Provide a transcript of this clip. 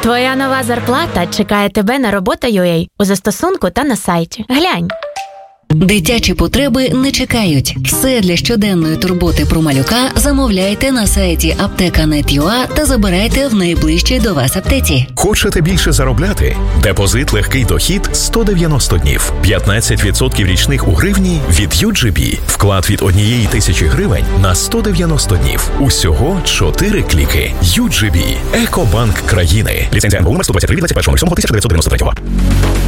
Твоя нова зарплата чекає тебе на робота.ua у застосунку та на сайті. Глянь. Дитячі потреби не чекають. Все для щоденної турботи про малюка замовляйте на сайті apteka.net.ua та забирайте в найближчій до вас аптеці. Хочете більше заробляти? Депозит «Легкий дохід» 190 днів. 15% річних у гривні від UGB. Вклад від 1,000 гривень на 190 днів. Усього 4 кліки. UGB. Екобанк країни. Ліцензія НБУ номер 123 від 21.07.1993.